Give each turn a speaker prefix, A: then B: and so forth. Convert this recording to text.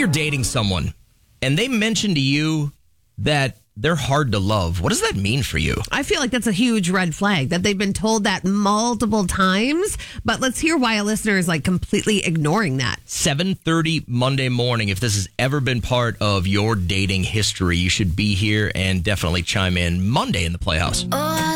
A: you're dating someone and they mention to you that they're hard to love. What does that mean for you?
B: I feel like that's a huge red flag that they've been told that multiple times. But let's hear why a listener is like completely ignoring that.
A: 7:30 Monday morning. If this has ever been part of your dating history, you should be here and definitely chime in Monday in the Playhouse.